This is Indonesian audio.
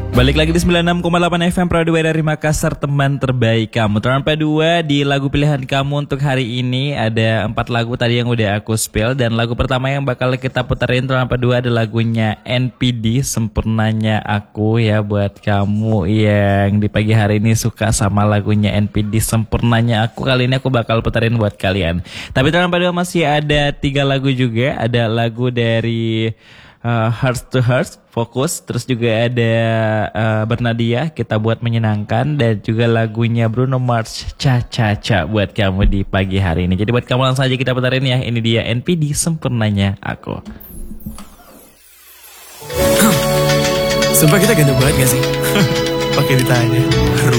Balik lagi di 96,8 FM Pradua dari Makassar, teman terbaik kamu. Terlampa 2 di lagu pilihan kamu untuk hari ini. Ada 4 lagu tadi yang udah aku spill. Dan lagu pertama yang bakal kita puterin terlampa 2 ada lagunya NPD, Sempurnanya Aku ya. Buat kamu yang di pagi hari ini suka sama lagunya NPD, Sempurnanya Aku, kali ini aku bakal puterin buat kalian. Tapi terlampa 2 masih ada 3 lagu juga. Ada lagu dari Heart to Heart, Fokus. Terus juga ada Bernadia, Kita Buat Menyenangkan. Dan juga lagunya Bruno Mars, Cha Cha Cha, buat kamu di pagi hari ini. Jadi buat kamu langsung aja kita putarin ya. Ini dia NPD, Sempurnanya Aku. Sumpah kita ganteng banget gak sih? Pakai ditanya.